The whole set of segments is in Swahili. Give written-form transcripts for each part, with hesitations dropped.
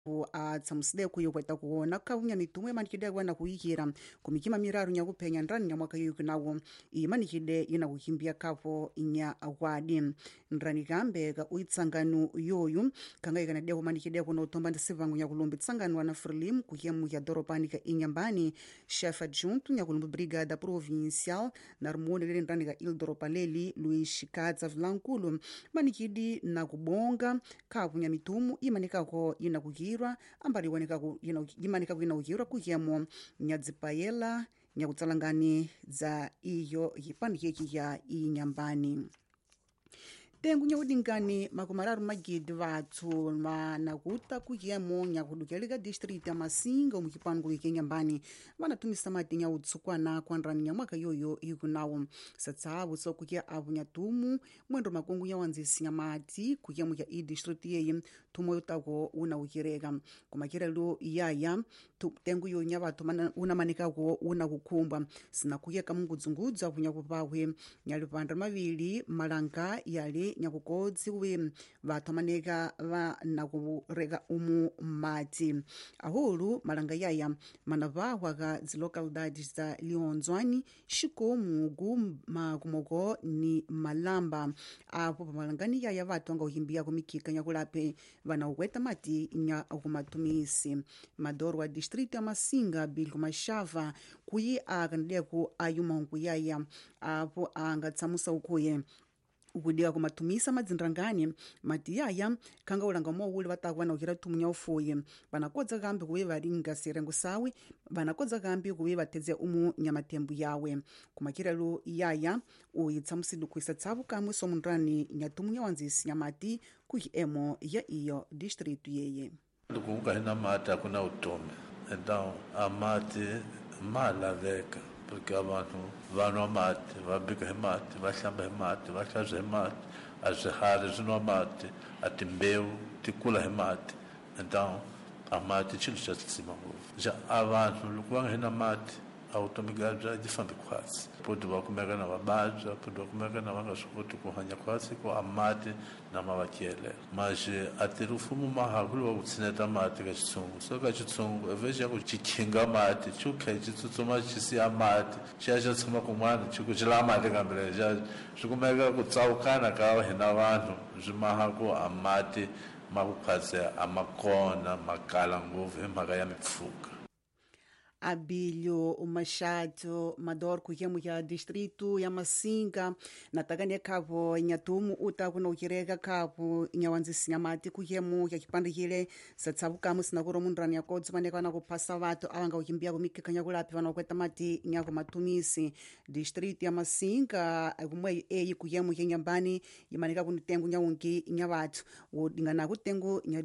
ku atsamuside kuyokweta kuona kaunya mitumwe manikide wana kuikira kumikima miraru nyakupenya ndani nya mwaka yuyu kunawo imanikide ina kukimbia kapo inya awadi ndrani kambe ka uitsanganu yoyu kanga ikanade kumanikide kuno utomba ndisivangu nyakulumbi tsanganu wana Frelimo kuyemu ya doropani ka inyambani chef adjunto nyakulumbi brigada provincial na rumonelele ndrani ka il doropaleli Luis Kadza Vilankulu manikidi na kubonga kapu nya mitumu imanikako ina kukirwa ambali wanikaku imanikako ina kukirwa kuyemu nyadzipayela nyakutsalangani za iyo yipandikeki ya inyambani tengu nyaudingani makumararu magidi vathu manakuta kuyemo nyakudukeleka district ya Masinga mukipangu ikenyambani vanatumisa mati nyautsukwana kwandrani nyamwaka yoyo ikunawo satsavu sokukia avu nyatumu mwendo makungu nyawanzisi nyamati kuyemo ya district yeyi tumo yotako unaukireka kumakirelo yaya tengu yo nyavathu unamanikako unakukumba sinakuyeka mungudzungudza avu nyakupawe nyalipandra mavili malanga yali nyakukodzi uwe vathomaneka vanakureka umu mati ahulu malanga yaya manavahwaka zilocalidades za Lionzwani Xikomu Makumoko ni Malamba apo pamalangani yaya vathu angauhimbia kumikika nyakulape vanaukweta mati nya akumatumisi madoro wa district ya Masinga Bilko Mashava kuyi akandeku ayumangu yaya apo angatsamusa ukuye ukudiwa kumatumisa madzindrangani mati yaya kanga ulanga mowuli vataku vanaukira tumunya ufuye vanakodza kambi kuve varinga sirengo sawe vanakodza kambi kuve vatedze umu nyamatembu yawe kumakirelo yaya uyitsamusidu kuisa tsavu kamwe somundrani nyatumunya wanzisi nyamati kuhiemo ya iyo district yeye Lukunga hina mati hakuna utome então a mati malaveka porque abantu vanwa mati vabika hemati vahlamba hemati vahlaza hemati azihari zinwa mati atimbeu tikula hemati então a mati chilo cha tsima nguvu ja abantu lukwanga hina mati automigaja difambi kwasi podi wakumeka na wabaja podi wakumeka na wangashukuti kuhanya kwasi kwa amati na mawakiele maje atirufumu mahakulu wa kutsineta mati ka chitsungu so ka chitsungu eveji yako chichinga mati chuke chitutsuma chisi amati chacha tsuma kumwana chikuchila mati kambele ja shikumeka kutsaukana kawa hina vanhu zvimahaku amati makukhatse amakona makala nguvu emhaka ya mipfuka Abílio Machado Mador kuyemu ya distrito ya Masinga natakane kapo nyatumu utaku na ukireka kapo nyawanzisi nyamati kuyemu ya kipande kile satsabu kamu sinakuro mundrani ya kodzi maneka na kupasa watu awanga ukimbia kumikika nyakulapi wana ukweta mati nyako matumisi distrito ya Masinga kumwe eyi kuyemu ya nyambani imaneka kunitengu nyaungi nyawatu udingana kutengu nya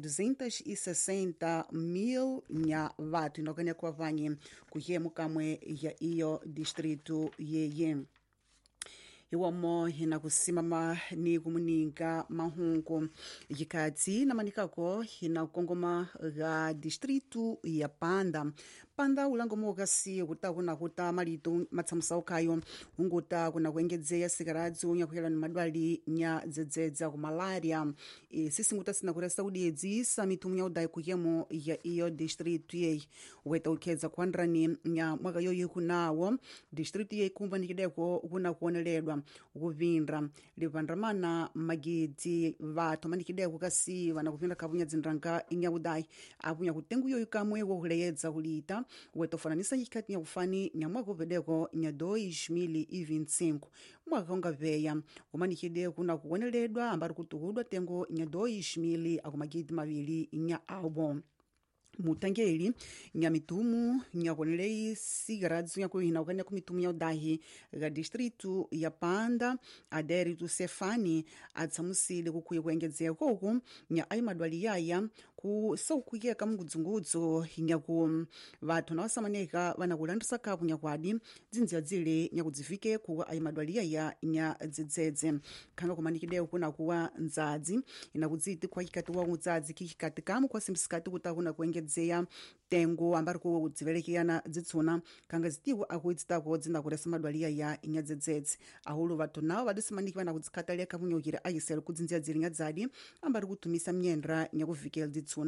260,000 nya watu inokane kwa vanyi kuyemu kamwe ya iyo distrito yeye iwamo hina kusimama ni kumuninga mahungu yikatsi namanikako hina kongoma ga distrito ya Panda ulango mogasi kutakuna kuta malito matsamusa ukayo unguta kuna kuengedzeya sikaradzo nyakuhela ni madwali nya dzedzedza ku malaria sisi nguta sina kuresa udiedzisa mitumu ya udai kuyemo ya iyo distrito ye weta ukeza kwandrani nya mwaka yoyi kunawo distrito ye kumba nikideko kuna kuoneledwa ukuvindra livandramana magidzi vathu manikideko kasi vana kuvindra kavunya dzindrang inya udai avunya kutengu yoyi kamwe wokuleyedza kulita wetofananisa yikati nya kufani nya mwaka uvedeko nya 2025 mwaka ungaveya kumanikide kuna kuoneledwa ambari kutuhudwa tengo nya 2000 akumagidi mavili nya abo mutangeli nya mitumu nya konelei sigaradzo nya kuhina ukanya kumitumu ya udahi ga distrito ya Panda Adérito Sefani atsamusile kukuye kuengedzea koko nya aimadwali yaya ku saukuyeka mungudzungudzo nya ku vathu nawasamaneka vana kulandisa kapu nya kwadi dzinzia dzile nya kudzifike ku aimadwali yaya nya dzedzedze khanga kumanikide kuna kuwa nzadzi ina kudziti kwa ikati wa nzadzi kikati kamu kwa simsikati kutakuna kuengedzeya tengo ambari kudzivelekeyana dzitsuna kanga zitiwo akuitsitako dzinda kuresa madwali yaya inya dzedzedze ahulu vathu nawo vadisimaniki vana kudzikhataleka munyukira ayisele kudzinzia dzili nya dzadi ambari kutumisa myendra nya kuvikela dzitsuna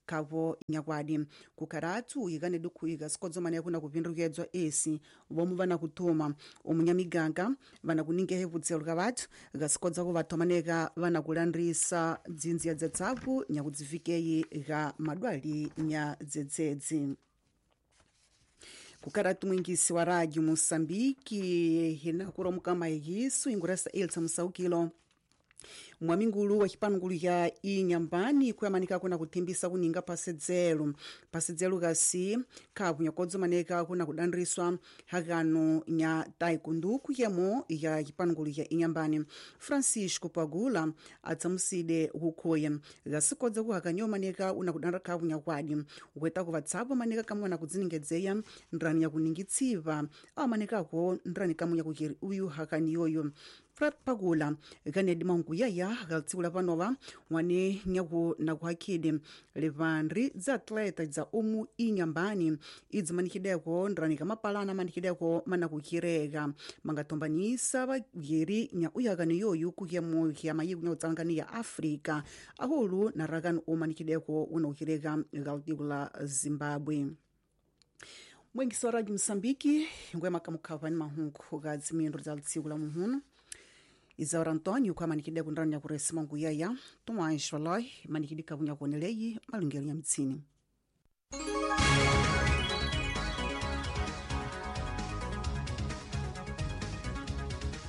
kavo nyakwadi kukaratu ikane dukhuika sikodzomane kuna kupindukedzwa esi vomu vana kutuma omunyamiganga vana kuningehe vutselo ka vathu kasikodza kuvathomaneka vana kulandrisa dzinzia dzatsavu nyakudzivikeyi ga madwali nya dzedzedzi. Kukaratu mwingisi wa radio Mosambiki hina kuromuka maigisu ingurasa Elsa Musaukilo mwamingulu wa chipangulu ya inyambani kuyamanika kuna kutimbisa kuninga pasedzelo kasi kavu nyakodzo maneka kuna kudandriswa hagano nya taikundu kuyemo ya chipangulu ya inyambani. Francisco Pagula atsamuside hukoye gasikodza kuhakanyo maneka una kudandra kavu nyakwadi weta kuvatsapo maneka kamwana kudziningedzeya ndrani ya kuningitsiva maneka ko ndrani kamunya kukiri uyu hakani yoyo. Pagula ganedi mangu yaya galtsikula panova wane nyaku na kuhakide levandri za atleta za inyambani idzimanikideko ndranika mapalana manikideko mana kukirega mangatombanisa bageri nya uyagani yoyu kuyemo ya mayiku nya utsangani ya Afrika ahulu na ragani manikideko una ukirega galtikula Zimbabwe. Mwengisi wa radio Msambiki ngwema kamukavani mahungu gadzimindo za altsikula muhunu Izaura Antônio kwa manikide kundrani ya kuresi mangu yaya tumaisho lai manikidi kabunya kuoneleyi malungero ya mtsini.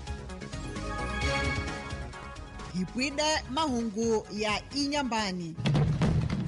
Hipwide mahungu ya inyambani.